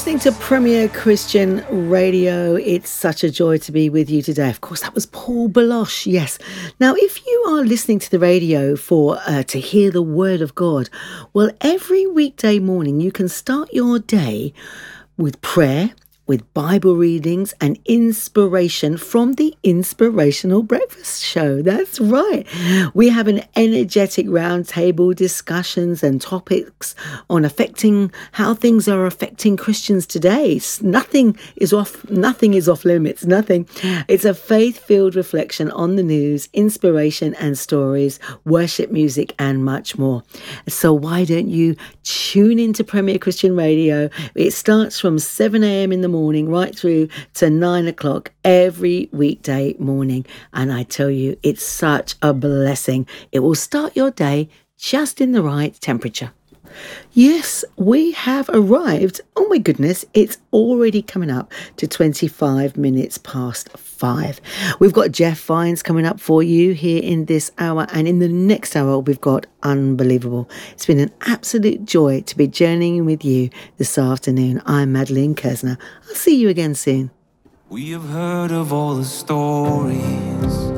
listening to Premier Christian Radio. It's such a joy to be with you today. Of course, that was Paul Baloche, yes. Now, if you are listening to the radio to hear the Word of God, well, every weekday morning you can start your day with prayer, with Bible readings and inspiration from the Inspirational Breakfast Show. That's right. We have an energetic roundtable discussions and topics on how things are affecting Christians today. Nothing is off limits. Nothing. It's a faith-filled reflection on the news, inspiration and stories, worship music and much more. So why don't you tune into Premier Christian Radio? It starts from 7 a.m. in the morning right through to 9 o'clock every weekday morning, and I tell you, it's such a blessing. It will start your day just in the right temperature. Yes, we have arrived. Oh my goodness, it's already coming up to 25 minutes past 5. We've got Jeff Vines coming up for you here in this hour, and in the next hour we've got Unbelievable. It's been an absolute joy to be journeying with you this afternoon. I'm Madeline Kersner. I'll see you again soon. We have heard of all the stories